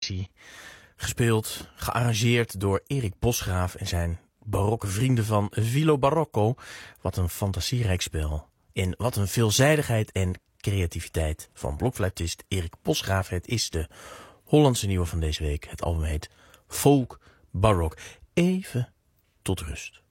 versie. Gespeeld, gearrangeerd door Erik Bosgraaf en zijn barokke vrienden van Vilo Barocco. Wat een fantasierijk spel. En wat een veelzijdigheid en creativiteit van blokfluitist Erik Bosgraaf. Het is de Hollandse nieuwe van deze week. Het album heet Folk Barok. Even tot rust.